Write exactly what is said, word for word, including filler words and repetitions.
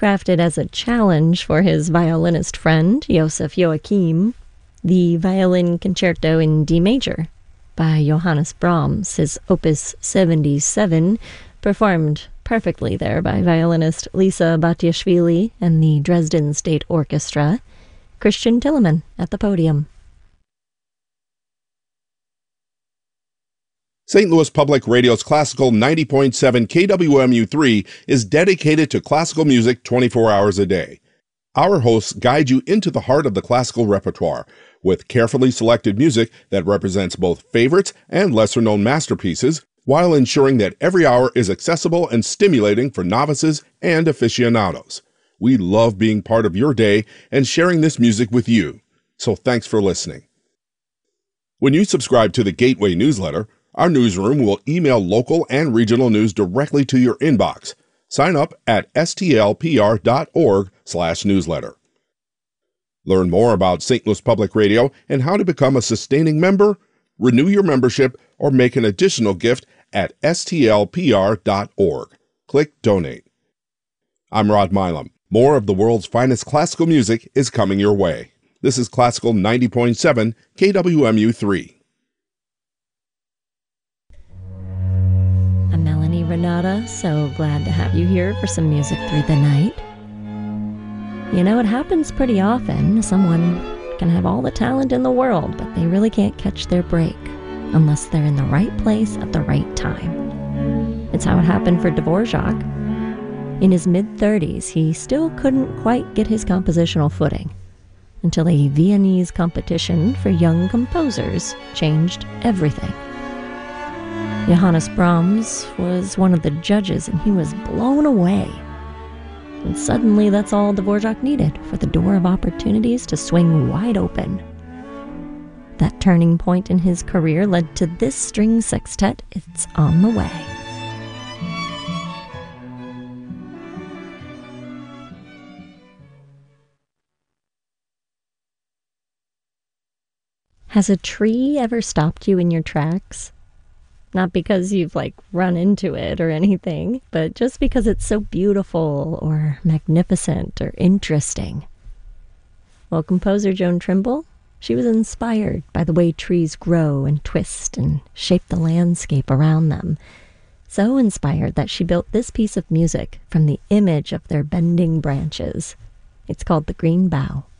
Crafted as a challenge for his violinist friend, Joseph Joachim, the Violin Concerto in D major by Johannes Brahms, his Opus seventy-seven, performed perfectly there by violinist Lisa Batiashvili and the Dresden State Orchestra. Christian Tillemann at the podium. Saint Louis Public Radio's Classical ninety point seven K W M U three is dedicated to classical music twenty-four hours a day. Our hosts guide you into the heart of the classical repertoire with carefully selected music that represents both favorites and lesser-known masterpieces, while ensuring that every hour is accessible and stimulating for novices and aficionados. We love being part of your day and sharing this music with you, so thanks for listening. When you subscribe to the Gateway newsletter, our newsroom will email local and regional news directly to your inbox. Sign up at stlpr.org slash newsletter. Learn more about Saint Louis Public Radio and how to become a sustaining member, renew your membership, or make an additional gift at s t l p r dot org. Click Donate. I'm Rod Milam. More of the world's finest classical music is coming your way. This is Classical ninety point seven K W M U three. I'm Melanie Renata, so glad to have you here for some music through the night. You know, it happens pretty often. Someone can have all the talent in the world, but they really can't catch their break unless they're in the right place at the right time. It's how it happened for Dvorak. In his mid-thirties, he still couldn't quite get his compositional footing until a Viennese competition for young composers changed everything. Johannes Brahms was one of the judges, and he was blown away. And suddenly that's all Dvorak needed for the door of opportunities to swing wide open. That turning point in his career led to this string sextet, It's on the Way. Has a tree ever stopped you in your tracks? Not because you've, like, run into it or anything, but just because it's so beautiful or magnificent or interesting. Well, composer Joan Trimble, she was inspired by the way trees grow and twist and shape the landscape around them. So inspired that she built this piece of music from the image of their bending branches. It's called The Green Bough.